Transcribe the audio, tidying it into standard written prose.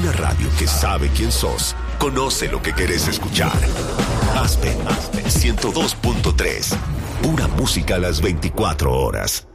Una radio que sabe quién sos, conoce lo que querés escuchar. Aspen 102.3. Pura música a las 24 horas.